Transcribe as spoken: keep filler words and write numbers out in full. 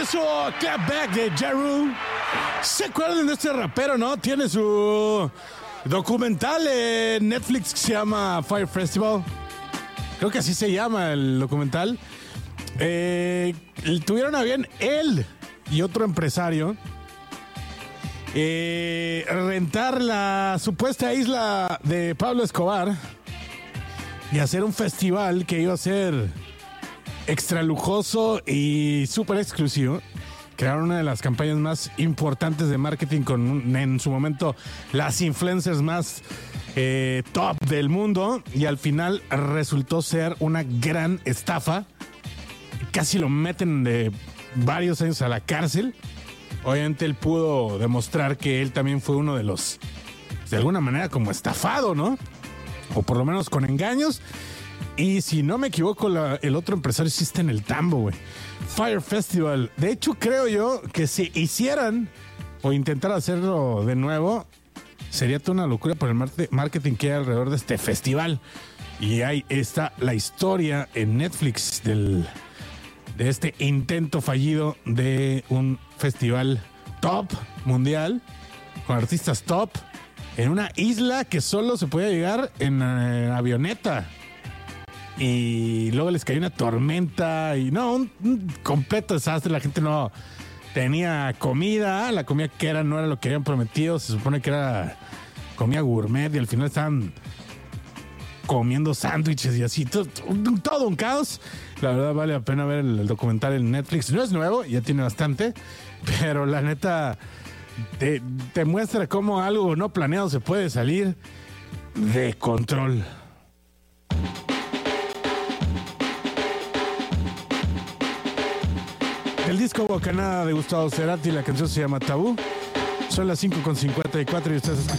hizo Clapback de Ja Rule. ¿Se acuerdan de este rapero, no? Tiene su documental en Netflix que se llama Fire Festival. Creo que así se llama el documental. Eh, tuvieron a bien él y otro empresario eh, rentar la supuesta isla de Pablo Escobar y hacer un festival que iba a ser extra lujoso y súper exclusivo. Crearon una de las campañas más importantes de marketing con, en su momento, las influencers más eh, top del mundo, y al final resultó ser una gran estafa. Casi lo meten de varios años a la cárcel. Obviamente él pudo demostrar que él también fue uno de los, de alguna manera, como estafado, ¿no? O por lo menos con engaños. Y si no me equivoco, la, el otro empresario sí está en el tambo, güey. Fire Festival. De hecho, creo yo que si hicieran o intentaran hacerlo de nuevo, sería toda una locura por el marketing que hay alrededor de este festival. Y ahí está la historia en Netflix del, de este intento fallido de un festival top mundial con artistas top en una isla que solo se podía llegar en eh, avioneta. Y luego les cayó una tormenta y no, un, un completo desastre. La gente no tenía comida. La comida que era no era lo que habían prometido. Se supone que era comida gourmet y al final estaban comiendo sándwiches y así. Todo, todo un caos. La verdad vale la pena ver el, el documental en Netflix. No es nuevo, ya tiene bastante. Pero la neta te, te muestra cómo algo no planeado se puede salir de control. El disco Bocanada de Gustavo Cerati, la canción se llama Tabú. Son las cinco con cincuenta y cuatro y ustedes escuchan